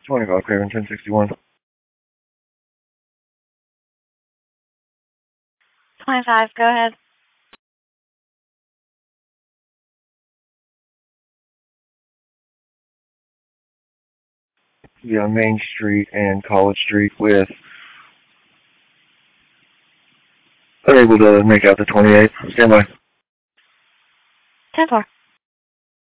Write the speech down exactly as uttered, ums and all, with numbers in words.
twenty-five Craven, ten sixty-one. twenty-five, go ahead. Yeah, Main Street and College Street with... Unable to make out the twenty-eight. Stand by. ten four.